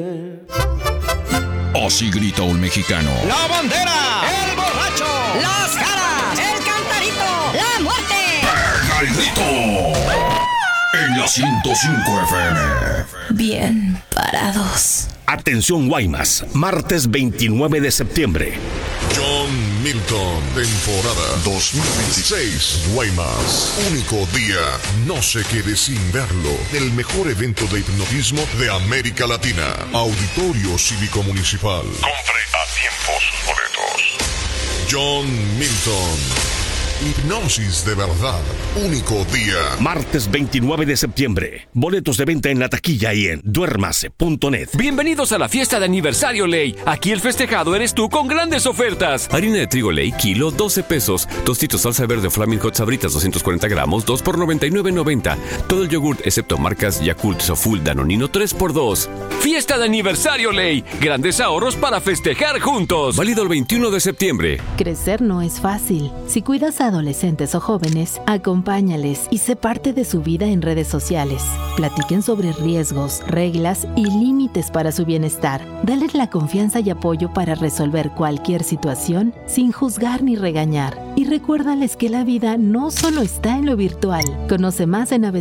Así grita un mexicano. ¡La bandera! ¡El borracho! ¡Las caras! ¡El cantarito! ¡La muerte! ¡Pega el grito! En la 105 FM. Bien parados. Atención Guaymas, martes 29 de septiembre. John Milton, temporada 2016. Guaymas, único día. No se quede sin verlo. El mejor evento de hipnotismo de América Latina. Auditorio Cívico Municipal. Compre a tiempo sus boletos. John Milton. Hipnosis de verdad. Único día. Martes 29 de septiembre. Boletos de venta en la taquilla y en duérmase.net. Bienvenidos a la fiesta de aniversario Ley. Aquí el festejado eres tú con grandes ofertas. Harina de trigo Ley, kilo, 12 pesos. Tostitos salsa verde Flaming Hot Sabritas, 240 gramos, 2 por 99.90. Todo el yogurt, excepto marcas Yakult, Soful, Danonino, 3 por 2. Fiesta de aniversario Ley. Grandes ahorros para festejar juntos. Válido el 21 de septiembre. Crecer no es fácil. Si cuidas a adolescentes o jóvenes, acompáñales y sé parte de su vida en redes sociales. Platiquen sobre riesgos, reglas y límites para su bienestar. Dales la confianza y apoyo para resolver cualquier situación sin juzgar ni regañar. Y recuérdales que la vida no solo está en lo virtual. Conoce más en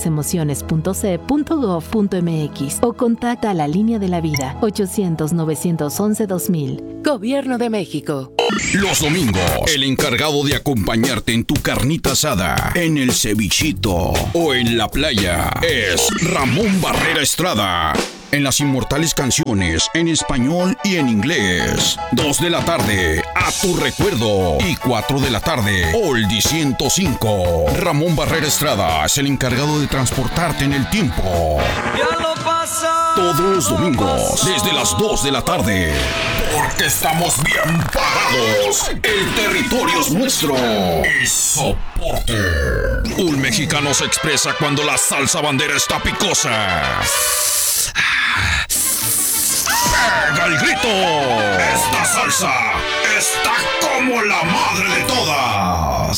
abcdelasemociones.ce.gov.mx o contacta a la Línea de la Vida 800-911-2000. Gobierno de México. Los domingos, el encargado de acompañarte en tu carnita asada, en el cevichito o en la playa es Ramón Barrera Estrada. En las inmortales canciones en español y en inglés. 2 de la tarde, A Tu Recuerdo. Y 4 de la tarde, Oldie 105. Ramón Barrera Estrada es el encargado de transportarte en el tiempo. ¡Ya lo pasa! Todos los domingos, desde las 2 de la tarde. Porque estamos bien parados. El territorio es nuestro. Y soporte. Un mexicano se expresa cuando la salsa bandera está picosa. ¡Pega el grito! Esta salsa está como la madre de todas.